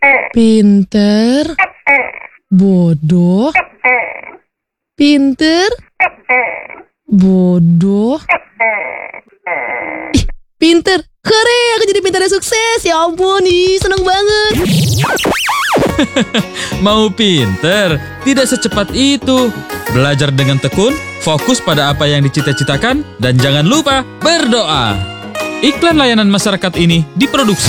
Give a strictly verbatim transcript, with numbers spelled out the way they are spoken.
Pinter, bodoh, pinter, bodoh. Ih, pinter. Hore, aku jadi pintar dan sukses. Ya ampun, ih, seneng banget. Mau pinter? Tidak secepat itu. Belajar dengan tekun, fokus pada apa yang dicita-citakan, dan jangan lupa berdoa. Iklan layanan masyarakat ini diproduksi